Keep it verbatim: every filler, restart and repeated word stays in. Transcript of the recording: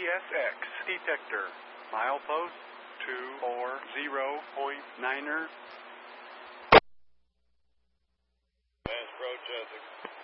S X detector. Milepost two four zero point niner. Mass protesting.